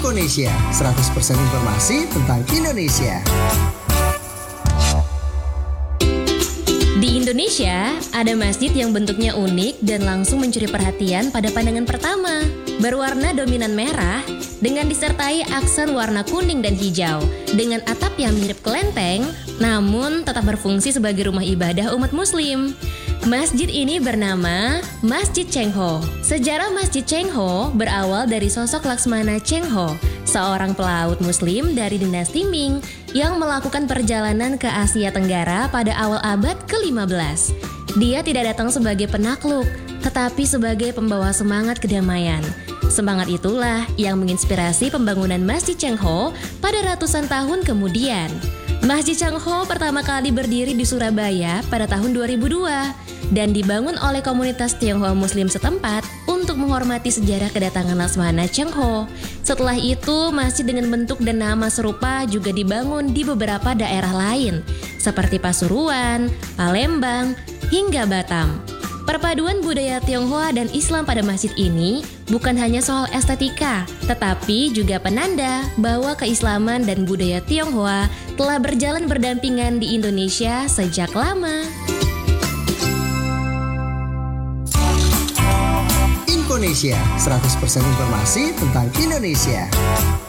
Infonesia, 100% informasi tentang Indonesia. Di Indonesia, ada masjid yang bentuknya unik dan langsung mencuri perhatian pada pandangan pertama. Berwarna dominan merah, dengan disertai aksen warna kuning dan hijau, dengan atap yang mirip kelenteng, namun tetap berfungsi sebagai rumah ibadah umat muslim. Masjid ini bernama Masjid Cheng Ho. Sejarah Masjid Cheng Ho berawal dari sosok Laksmana Cheng Ho, seorang pelaut muslim dari dinasti Ming yang melakukan perjalanan ke Asia Tenggara pada awal abad ke-15. Dia tidak datang sebagai penakluk, tetapi sebagai pembawa semangat kedamaian. Semangat itulah yang menginspirasi pembangunan Masjid Cheng Ho pada ratusan tahun kemudian. Masjid Cheng Ho pertama kali berdiri di Surabaya pada tahun 2002 dan dibangun oleh komunitas Tionghoa Muslim setempat untuk menghormati sejarah kedatangan Laksmana Cheng Ho. Setelah itu, masjid dengan bentuk dan nama serupa juga dibangun di beberapa daerah lain, seperti Pasuruan, Palembang, hingga Batam. Perpaduan budaya Tionghoa dan Islam pada masjid ini bukan hanya soal estetika, tetapi juga penanda bahwa keislaman dan budaya Tionghoa telah berjalan berdampingan di Indonesia sejak lama. Infonesia, 100% informasi tentang Indonesia.